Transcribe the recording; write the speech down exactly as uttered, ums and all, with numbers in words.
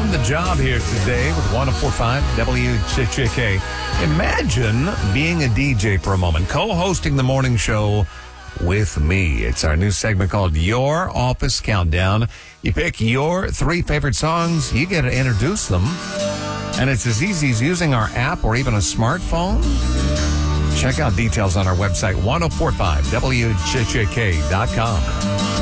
on the job here today with one oh four point five W J J K. Imagine being a D J for a moment, co-hosting the morning show with me. It's our new segment called Your Office Countdown. You pick your three favorite songs, you get to introduce them, and it's as easy as using our app or even a smartphone. Check out details on our website, ten forty-five W J J K dot com.